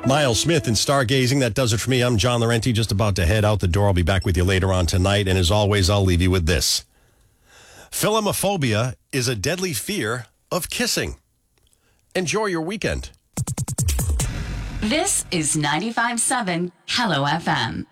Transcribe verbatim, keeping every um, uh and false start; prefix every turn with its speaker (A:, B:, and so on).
A: Miles Smith and Stargazing. That does it for me. I'm John Laurenti, just about to head out the door. I'll be back with you later on tonight. And as always, I'll leave you with this. Philomophobia is a deadly fear of kissing. Enjoy your weekend.
B: This is ninety-five point seven Hello F M.